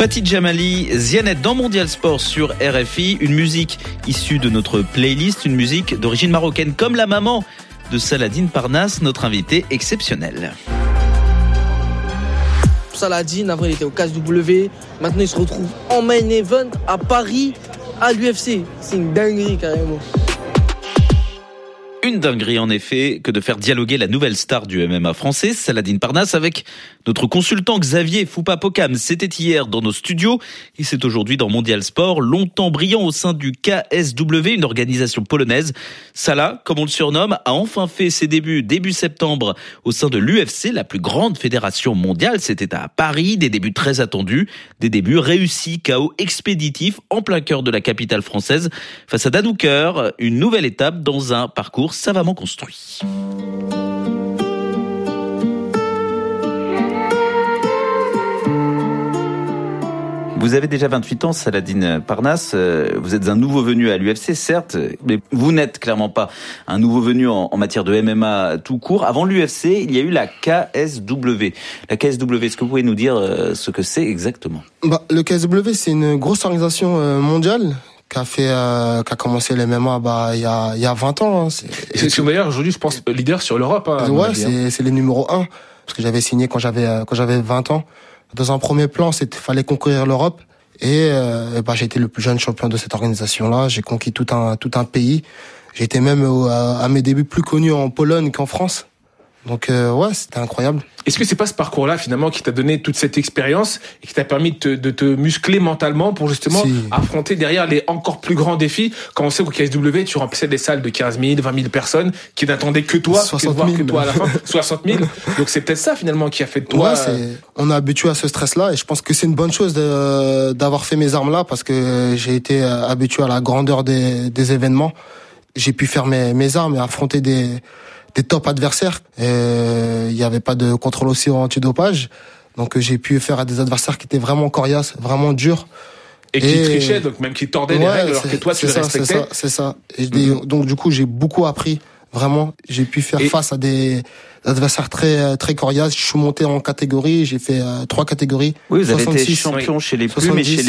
Fatih Jamali, Zianet dans Mondial Sport sur RFI, une musique issue de notre playlist, une musique d'origine marocaine comme la maman de Saladine Parnasse, notre invité exceptionnel. Saladine, avant il était au KSW, maintenant il se retrouve en main event à Paris, à l'UFC. C'est une dinguerie carrément. Une dinguerie en effet que de faire dialoguer la nouvelle star du MMA français, Saladine Parnasse, avec notre consultant Xavier Foupa-Pokam. C'était hier dans nos studios et c'est aujourd'hui dans Mondial Sport, longtemps brillant au sein du KSW, une organisation polonaise. Salah, comme on le surnomme, a enfin fait ses débuts début septembre au sein de l'UFC, la plus grande fédération mondiale. C'était à Paris, des débuts très attendus, des débuts réussis, KO expéditif en plein cœur de la capitale française face à Dan Hooker, une nouvelle étape dans un parcours savamment construit. Vous avez déjà 28 ans, Saladine Parnasse. Vous êtes un nouveau venu à l'UFC, certes, mais vous n'êtes clairement pas un nouveau venu en matière de MMA tout court. Avant l'UFC, il y a eu la KSW. La KSW, est-ce que vous pouvez nous dire ce que c'est exactement ? Le KSW, c'est une grosse organisation mondiale qui a commencé les MMA il y a 20 ans. C'est d'ailleurs aujourd'hui, je pense, leader sur l'Europe. Ouais, c'est les numéros 1. Parce que j'avais signé quand j'avais 20 ans. Dans un premier plan, fallait conquérir l'Europe. Et j'ai été le plus jeune champion de cette organisation-là. J'ai conquis tout un pays. J'ai été même à mes débuts plus connu en Pologne qu'en France. Donc c'était incroyable. Est-ce que c'est pas ce parcours-là finalement qui t'a donné toute cette expérience et qui t'a permis de te muscler mentalement pour justement affronter derrière les encore plus grands défis? Quand on sait qu'au KSW tu remplissais des salles de 15 000, 20 000 personnes qui n'attendaient que toi, 60 000. que toi à la fin, 60 000. Donc c'est peut-être ça finalement qui a fait de toi. On est habitué à ce stress-là et je pense que c'est une bonne chose d'avoir fait mes armes là parce que j'ai été habitué à la grandeur des événements. J'ai pu faire mes armes et affronter des top adversaires. Il y avait pas de contrôle aussi antidopage. Donc j'ai pu faire à des adversaires qui étaient vraiment coriaces, vraiment durs. Et qui trichaient, donc même qui tordaient les règles alors que toi tu les respectais. C'est ça. Et donc du coup j'ai beaucoup appris. Vraiment, j'ai pu faire face à des adversaires très très coriaces. Je suis monté en catégorie, j'ai fait 3 catégories. Oui, vous avez été 66, champion chez les plus, mais chez